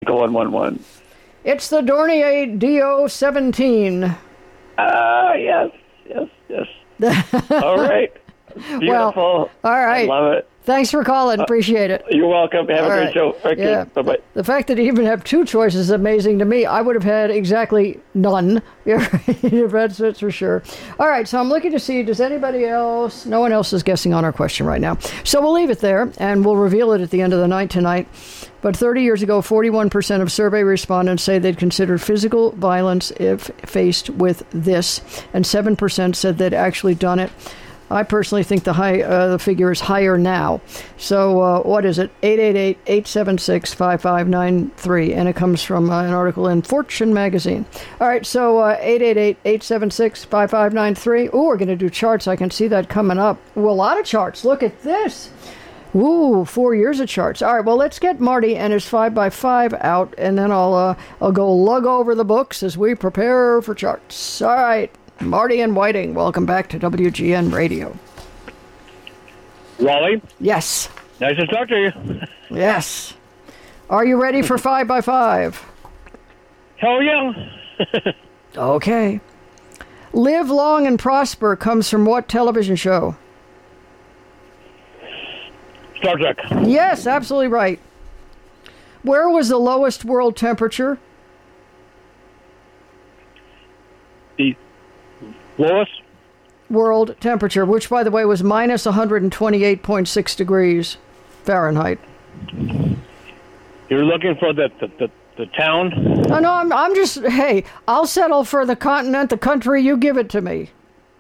Go 111. It's the Dornier DO-17. Yes. All right. Beautiful. Well, all right. I love it. Thanks for calling. Appreciate it. You're welcome. Have a great right. show. Okay. Yeah. Bye-bye. The fact that you even have two choices is amazing to me. I would have had exactly none. That's for sure. All right, so I'm looking to see, does anybody else? No one else is guessing on our question right now. So we'll leave it there, and we'll reveal it at the end of the night tonight. But 30 years ago, 41% of survey respondents say they'd considered physical violence if faced with this, and 7% said they'd actually done it. I personally think the figure is higher now. So what is it? 888-876-5593. And it comes from an article in Fortune magazine. All right, so 888-876-5593. Oh, we're going to do charts. I can see that coming up. Ooh, a lot of charts. Look at this. Ooh, 4 years of charts. All right, well, let's get Marty and his 5x5 out, and then I'll go lug over the books as we prepare for charts. All right. Marty and Whiting, welcome back to WGN Radio. Raleigh? Yes. Nice to talk to you. Yes. Are you ready for 5x5? Hell yeah. Okay. Live Long and Prosper comes from what television show? Star Trek. Yes, absolutely right. Where was the lowest world temperature? The lowest world temperature, which, by the way, was minus 128.6 degrees Fahrenheit. You're looking for the town? Oh, no, I'm just, hey, I'll settle for the continent, the country, you give it to me.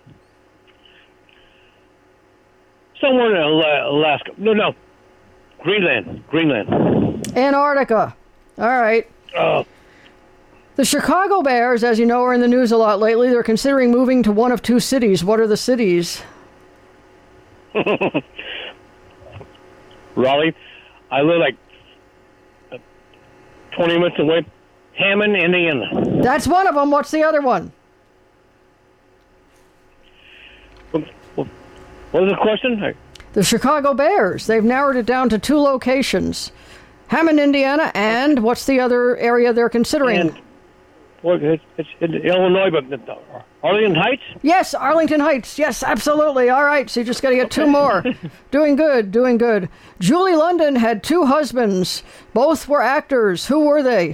Somewhere in Alaska. No. Greenland. Antarctica. All right. The Chicago Bears, as you know, are in the news a lot lately. They're considering moving to one of two cities. What are the cities? Raleigh. I live like 20 minutes away. Hammond, Indiana. That's one of them. What's the other one? What was the question? The Chicago Bears. They've narrowed it down to two locations. Hammond, Indiana, and what's the other area they're considering? It's in Illinois, but Arlington Heights? Yes, Arlington Heights. Yes, absolutely. All right, so you just got to get two more. Doing good. Julie London had two husbands. Both were actors. Who were they?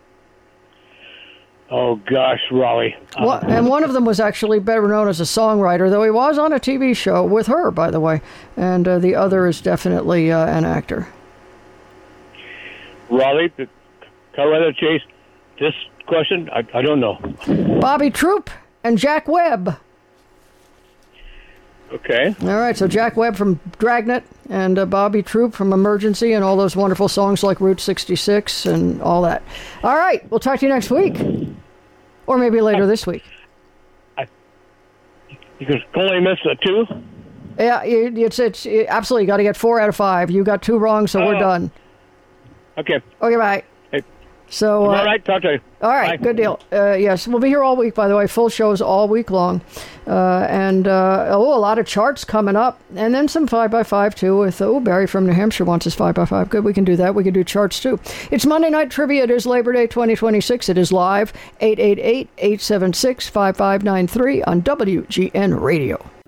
Oh, gosh, Raleigh. And one of them was actually better known as a songwriter, though he was on a TV show with her, by the way. And the other is definitely an actor. Raleigh, I'd rather chase this question. I don't know. Bobby Troop and Jack Webb. Okay. All right, so Jack Webb from Dragnet and Bobby Troop from Emergency and all those wonderful songs like Route 66 and all that. All right, we'll talk to you next week. Or maybe later this week. You can only miss two? Yeah, it's absolutely, you got to get 4 out of 5. You got 2 wrong, so we're done. Okay. Okay, bye. Hey. So, all right, talk to you. All right, bye. Good deal. Yes, we'll be here all week, by the way. Full shows all week long. And a lot of charts coming up. And then some 5x5, too, with Barry from New Hampshire wants his 5x5. Good, we can do that. We can do charts, too. It's Monday Night Trivia. It is Labor Day 2026. It is live, 888-876-5593 on WGN Radio.